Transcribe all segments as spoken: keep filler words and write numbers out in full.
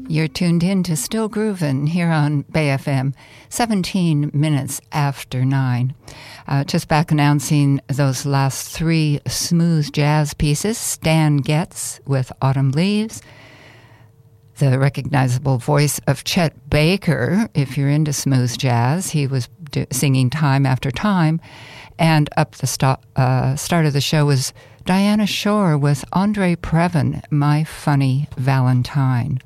You're tuned in to Still Groovin' here on Bay F M, seventeen minutes after nine. Uh, just back announcing those last three smooth jazz pieces. Stan Getz with Autumn Leaves. The recognizable voice of Chet Baker, if you're into smooth jazz. He was do- singing Time After Time. And up the st- uh, start of the show was Diana Shore with Andre Previn, My Funny Valentine.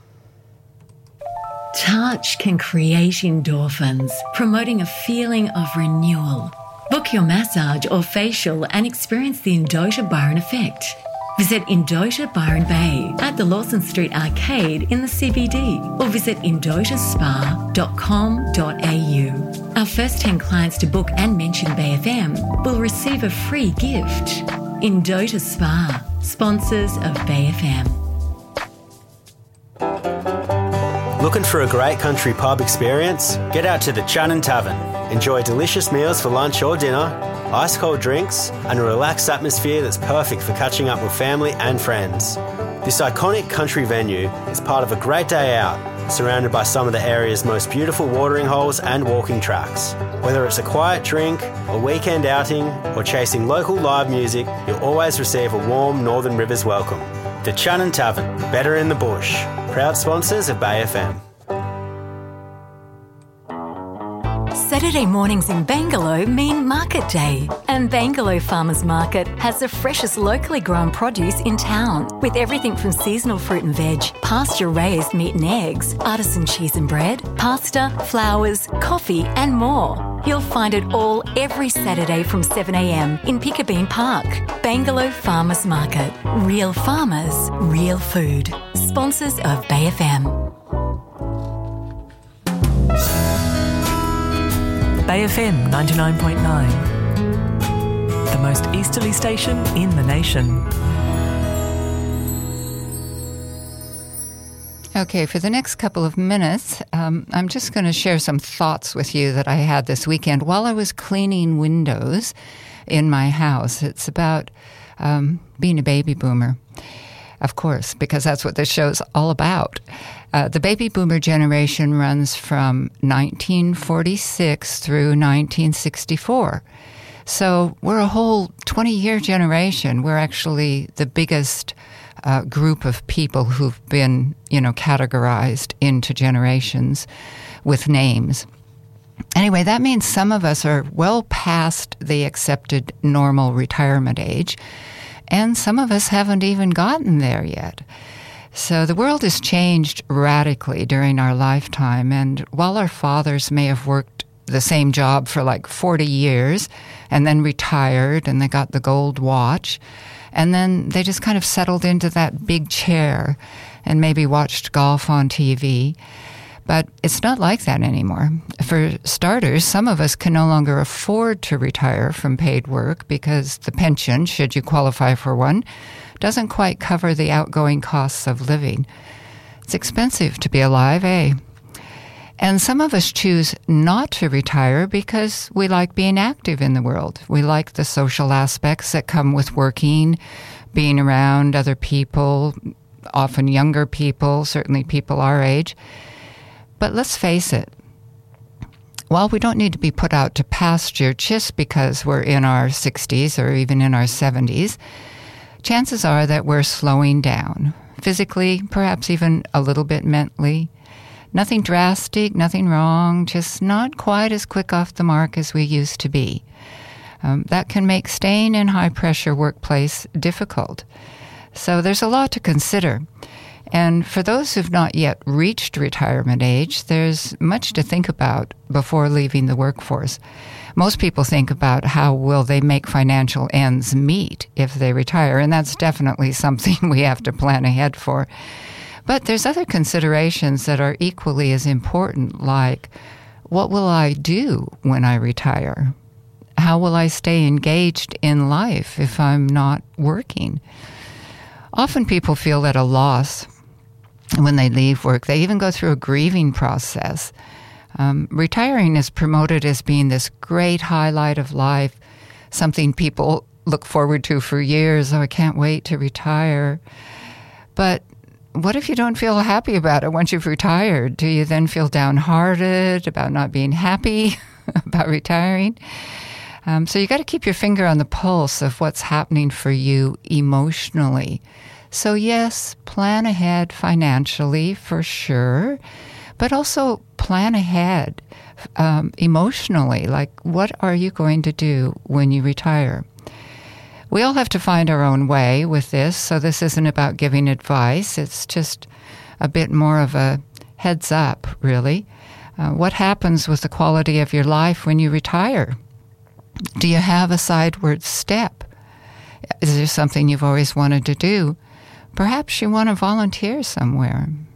Touch can create endorphins, promoting a feeling of renewal. Book your massage or facial and experience the Endota Byron effect. Visit Endota Byron Bay at the Lawson Street Arcade in the C B D or visit endota spa dot com dot a u. Our first ten clients to book and mention Bay F M will receive a free gift. Endota Spa, sponsors of Bay F M. Looking for a great country pub experience? Get out to the Channon Tavern. Enjoy delicious meals for lunch or dinner, ice-cold drinks, and a relaxed atmosphere that's perfect for catching up with family and friends. This iconic country venue is part of a great day out, surrounded by some of the area's most beautiful watering holes and walking tracks. Whether it's a quiet drink, a weekend outing, or chasing local live music, you'll always receive a warm Northern Rivers welcome. The Channon Tavern, better in the bush. Proud sponsors of Bay F M. Saturday mornings in Bangalow mean Market Day, and Bangalow Farmers Market has the freshest locally grown produce in town, with everything from seasonal fruit and veg, pasture-raised meat and eggs, artisan cheese and bread, pasta, flowers, coffee and more. You'll find it all every Saturday from seven a m in Piccabeen Park. Bangalow Farmers Market. Real farmers, real food. Sponsors of Bay F M. Bay F M ninety-nine point nine, the most easterly station in the nation. Okay, for the next couple of minutes, um, I'm just going to share some thoughts with you that I had this weekend while I was cleaning windows in my house. It's about um, being a baby boomer, of course, because that's what this show's all about. Uh, the baby boomer generation runs from nineteen forty-six through nineteen sixty-four. So we're a whole twenty-year generation. We're actually the biggest uh, group of people who've been, you know, categorized into generations with names. Anyway, that means some of us are well past the accepted normal retirement age, and some of us haven't even gotten there yet. So the world has changed radically during our lifetime, and while our fathers may have worked the same job for like forty years and then retired and they got the gold watch, and then they just kind of settled into that big chair and maybe watched golf on T V. But it's not like that anymore. For starters, some of us can no longer afford to retire from paid work because the pension, should you qualify for one, doesn't quite cover the outgoing costs of living. It's expensive to be alive, eh? And some of us choose not to retire because we like being active in the world. We like the social aspects that come with working, being around other people, often younger people, certainly people our age. But let's face it, while we don't need to be put out to pasture just because we're in our sixties or even in our seventies, chances are that we're slowing down, physically, perhaps even a little bit mentally. Nothing drastic, nothing wrong, just not quite as quick off the mark as we used to be. Um, that can make staying in high-pressure workplace difficult. So there's a lot to consider. And for those who've not yet reached retirement age, there's much to think about before leaving the workforce. Most people think about how will they make financial ends meet if they retire, and that's definitely something we have to plan ahead for. But there's other considerations that are equally as important, like, what will I do when I retire? How will I stay engaged in life if I'm not working? Often people feel at a loss when they leave work. They even go through a grieving process. Um, retiring is promoted as being this great highlight of life, something people look forward to for years. Oh, I can't wait to retire. But what if you don't feel happy about it once you've retired? Do you then feel downhearted about not being happy about retiring? Um, so you got to keep your finger on the pulse of what's happening for you emotionally. So yes, plan ahead financially for sure, but also plan ahead um, emotionally. Like, what are you going to do when you retire? We all have to find our own way with this, so this isn't about giving advice. It's just a bit more of a heads up, really. Uh, what happens with the quality of your life when you retire? Do you have a sideward step? Is there something you've always wanted to do? Perhaps you want to volunteer somewhere.